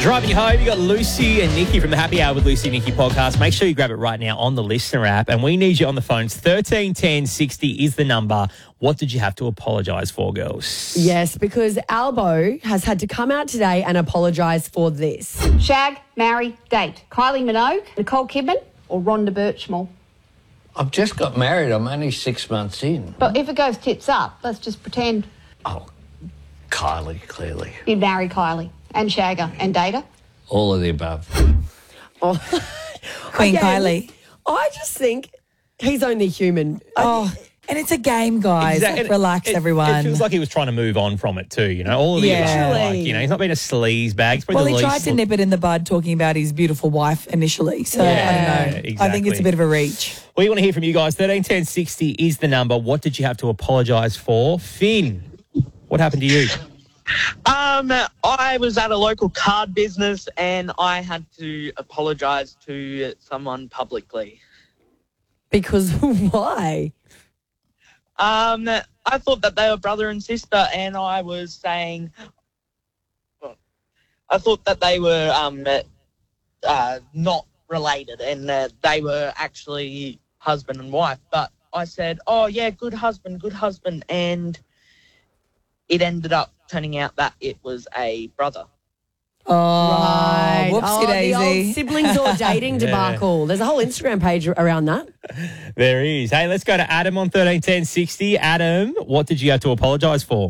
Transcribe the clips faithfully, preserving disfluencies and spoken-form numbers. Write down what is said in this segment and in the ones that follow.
Driving you home, you got Lucy and Nikki from the Happy Hour with Lucy and Nikki podcast. Make sure you grab it right now on the Listener app, and we need you on the phones. thirteen ten sixty is the number. What did you have to apologise for, girls? Yes, because Albo has had to come out today and apologise for this. Shag, marry, date. Kylie Minogue, Nicole Kidman or Rhonda Birchmore? I've just got married. I'm only six months in. But if it goes tits up, let's just pretend Oh, Kylie, clearly. you'd marry Kylie and shag her and date her. All of the above. Oh. Queen Again, Kylie. I just think he's only human. Oh, and it's a game, guys. Exactly. Like, relax, It- everyone. It feels like he was trying to move on from it too, you know? All of the Yeah. like, you know, he's not been a sleaze bag. He's probably well, the he least tried to nip it in the bud talking about his beautiful wife initially. So, Yeah, I don't know. I exactly. think it's a bit of a reach. We want to hear from you guys. thirteen ten sixty is the number. What did you have to apologise for? Finn, what happened to you? Um, I was at a local card business and I had to apologise to someone publicly. Because why? Um, I thought that they were brother and sister, and I was saying, I thought that they were um, uh, not related, and uh, they were actually husband and wife. But I said, "Oh yeah, good husband, good husband," and it ended up turning out that it was a brother. Oh, Right. whoopsie Oh, the daisy. old siblings or dating Yeah. debacle. There's a whole Instagram page around that. There is. Hey, let's go to Adam on thirteen ten sixty. Adam, what did you have to apologise for?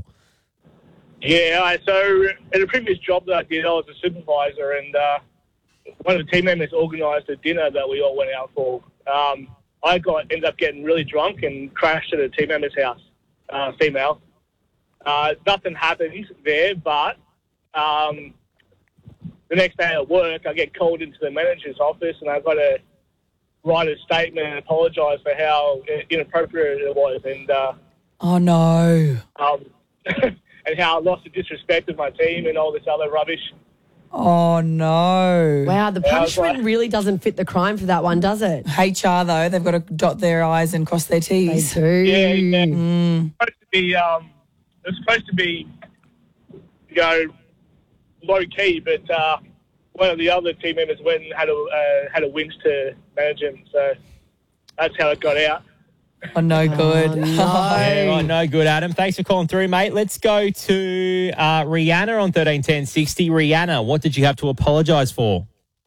Yeah, I- so at a previous job that I did, I was a supervisor, and uh, one of the team members organised a dinner that we all went out for. Um, I got ended up getting really drunk and crashed at a team member's house, uh, female. Uh, nothing happened there, but um, the next day at work, I get called into the manager's office, and I've got to write a statement and apologise for how inappropriate it was, and uh, Oh, no. um, and how I lost the disrespect of my team and all this other rubbish. Oh, no. Wow, the Yeah, I was punishment like- really doesn't fit the crime for that one, does it? H R, though, they've got to dot their I's and cross their They T's. do. Yeah, yeah. Mm. It's supposed to be, um, it's supposed to be, you know, low key, but uh, one of the other team members went and had a uh, had a winch to manage him, so that's how it got out. Oh, no good. Oh, no. Yeah, right, no good, Adam. Thanks for calling through, mate. Let's go to uh, Rihanna on thirteen ten sixty. Rihanna, what did you have to apologise for?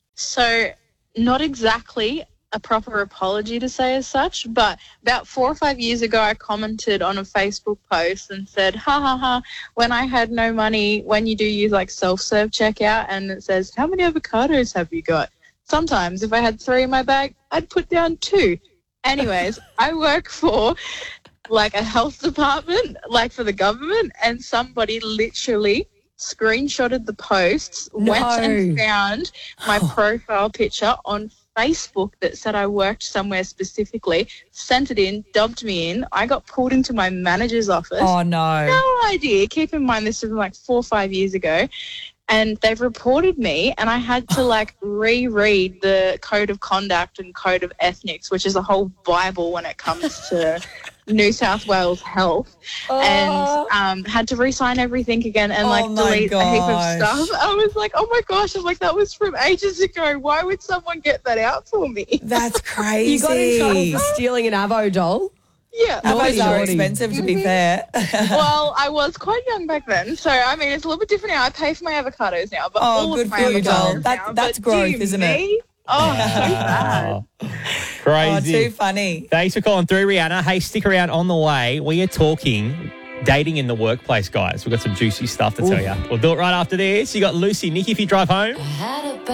So, not exactly a proper apology to say as such, but about four or five years ago, I commented on a Facebook post and said, ha ha ha, when I had no money, when you do use like self-serve checkout and it says, how many avocados have you got? Sometimes if I had three in my bag, I'd put down two. Anyways, I work for like a health department, like for the government, and somebody literally screenshotted the posts, No. went and found my profile picture on Facebook that said I worked somewhere specifically, sent it in, dubbed me in. I got pulled into my manager's office. Oh, no. No idea. Keep in mind this was like four or five years ago. And they've reported me, and I had to like reread the code of conduct and code of ethics, which is a whole Bible when it comes to New South Wales health, Oh. and um, had to re-sign everything again and like Oh my delete a heap of gosh. stuff. I was like, oh my gosh, I'm like, that was from ages ago. Why would someone get that out for me? That's crazy. You got in trouble for stealing an Avo doll? Yeah. Avos Naughty, are naughty. expensive, to be fair. Well, I was quite young back then, so I mean, it's a little bit different now. I pay for my avocados now, but Oh, all good of my for you, doll. avocados That- now, that's but growth, dear isn't it? me, Oh, so bad. Oh, Oh, crazy. too funny. Thanks for calling through, Rihanna. Hey, stick around on the way. We are talking dating in the workplace, guys. We've got some juicy stuff to tell you. We'll do it right after this. You got Lucy, Nikki, if you drive home.